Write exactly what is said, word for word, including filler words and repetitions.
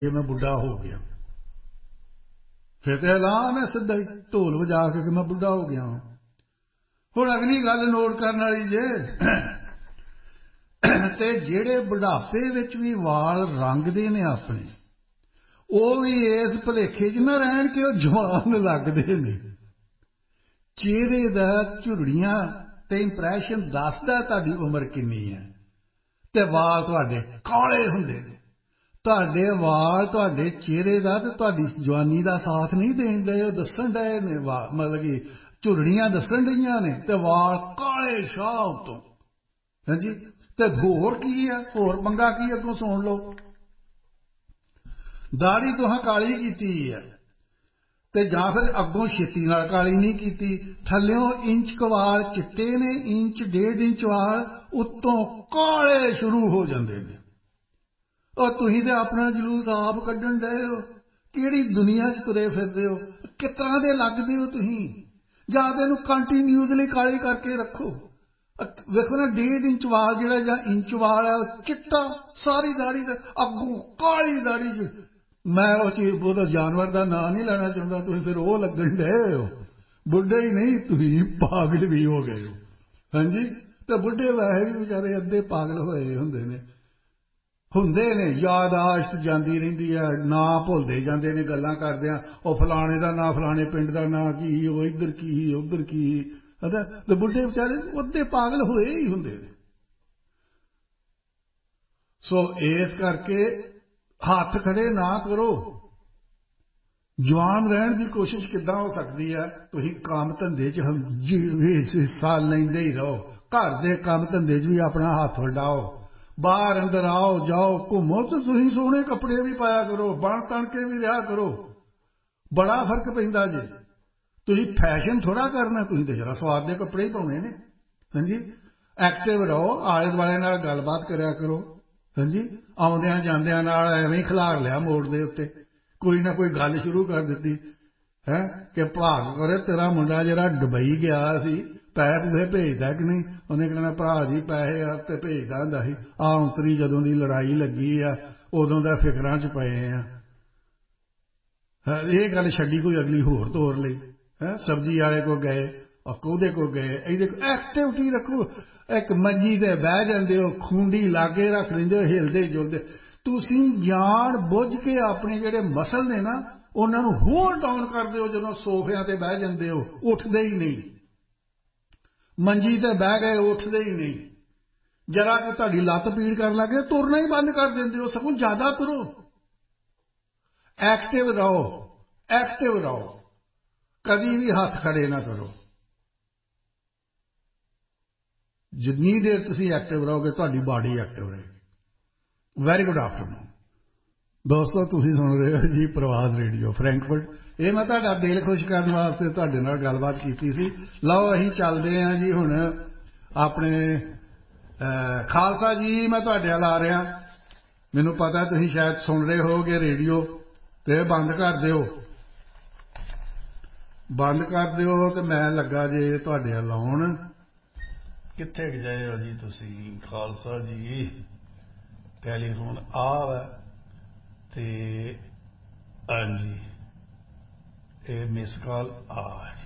कि मैं बुढ़ा हो गया, फिर तो ऐलान है सीधा ही ढोल बजा के कि मैं बुढ़ा हो गया हूं। हुण अगली गल नोट करने वाली जे ते जेड़े बुढ़ापे विच भी वाल रंगदे ने अपने, वो भी इस भुलेखे च ना रहन कि वो जवान लगदे ने। चेहरे दा झुरड़ियां ते इंप्रैशन दसदा तुहाडी उम्र किन्नी है, ते वाल तुहाडे काले हुंदे ने। तुहाडे वाल तुहाडे चेहरे दा ते तुहाडी जवानी दा साथ नहीं देण दे, दस्सण डए ने मतलब कि झुरड़ियां दस्सण डईयां ने ते वाल काले शाह उतों। हां जी, ते होर की है, होर पंगा की अगों सुन लो। दाढ़ी तुहां काली कीती है ते जां फिर अगों छेती नाल काली नहीं कीती, थल्लियों इंच क वाल चिट्टे ने, इंच डेढ़ इंच वाल उत्तों काले शुरू हो जांदे ने। और तुसीं ते अपना जलूस आप कड्ढण डए हो, किहड़ी दुनिया च तुरे फिरदे हो, किस तरह दे लगदे हो तुसीं? जां ते इहनूं कंटीन्यूअसली काली करके रखो। देखो ना डेढ़ इंच वाल जिहड़ा जां इंच वाल है चिट्टा, सारी दाढ़ी ते अगों काली दाढ़ी। मैं उस चीज वो जानवर का नाम नहीं लेना चाहता, तुसीं फिर वो लगन डए हो। बुढ़े ही नहीं तुसीं पागल भी हो गए हो। हाँ जी, तो बुढ़े वैसे भी बेचारे अद्धे पागल होए हुंदे ने हुंदे ने यादाश्त जाती रहिंदी है, ना भुलदे जांदे ने गल्लां करदियां, ओ फलाणे दा नां, फलाणे पिंड दा नां की, ओ इधर की उधर की। तो बुढ़े बेचारे अद्धे पागल होए ही हुंदे ने। सो इस करके हाथ खड़े ना करो। जवान रहने की कोशिश किद्दां हो सकती है? तुसीं काम धंधे च हिस्सा लैंदे ही रहो, घर दे काम धंधे च भी अपना हाथ वडाओ, बाहर अंदर आओ जाओ घूमो, तो तुसीं सोहणे कपड़े भी पाया करो, बन तन के भी रहा करो। बड़ा फर्क पैंदा जे। तुसीं फैशन थोड़ा करना, तुसीं ते जरा स्वाद दे कपड़े ही पाउणे ने। हां जी, एक्टिव रहो, आले दुआले नाल गलबात करया करो। हाँ जी, आउंदियां जांदियां नाल एवें खिलार लिया मोड़ दे उत्ते, कोई ना कोई गल शुरू कर दी है कि भाग करे तेरा मुंडा जरा दुबई गया सी, पैसे पूसे भेजदा कि नहीं? उन्हें कहना भरा जी पैसे ते भेजदा हुंदा सी, आ उतरी जदों दी लड़ाई लगी आ उदों दा फिकरां च पए आ। ये गल छड्डी कोई अगली होर तोर लई है, सब्जी वाले को गए, ओहदे को गए, एक्टिविटी रखो। एक मंजी ते बह जांदे हो, खूंडी लागे रख लैंदे हो, हिलदे जुलदे। तुसीं जान बुझ के अपने जिहड़े मसल ने ना उन्हां नूं होर डाउन करदे हो। जदों सोफियां ते बह जांदे हो उठदे ही नहीं, मंजी ते बह गए उठदे ही नहीं। जरा कि तुहाडी लत्त पीड़ करन लगे तुरना ही बंद कर दिंदे हो, सगों ज्यादा तुरो। एक्टिव रहो, एक्टिव रहो, कभी भी हाथ खड़े ना करो। जितनी देर तुसीं एक्टिव रहोगे तुहाडी बॉडी एक्टिव रहेगी। वेरी गुड आफ्टरनून दोस्तों, तुसीं सुन रहे हो जी प्रवास रेडियो फ्रैंकफर्ट। ये मैं तुहाडा दिल खुश करने वास्ते तुहाडे नाल गलबात कीती सी। लओ असीं चलदे हां जी हुण अपने खालसा जी, मैं तुहाडे नाल आ रहा। मैनूं पता तुसीं शायद सुन रहे होगे रेडियो, ते बंद कर दिओ, बंद कर दिओ ते मैं लगा जे तुहाडे नाल आउण। कित्थे गए हो जी तुसीं खालसा जी? टैलीफोन आ वै ते हां जी, ये मिस कॉल आ है।